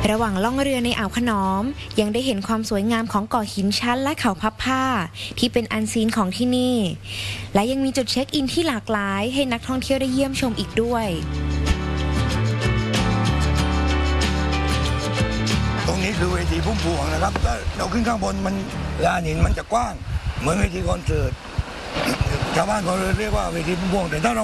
ระหว่างล่องเรือในอ่าวขนอมยังได้เห็นความสวยงามของเกาะหินชั้นและเขาพับผ้าที่เป็นอันซีนของที่นี่และยังมีจุดเช็คอินที่หลากหลายให้นักท่องเที่ยวได้เยี่ยมชมอีกด้วยตรงนี้คือเวทีพุ่มพวงนะครับถ้าเราขึ้นข้างบนมันลานหินมันจะกว้างเหมือนเวทีคอนเสิร์ตชาวบ้านเขาเรียกว่าเวทีพุ่มพวงแต่ถ้าเรา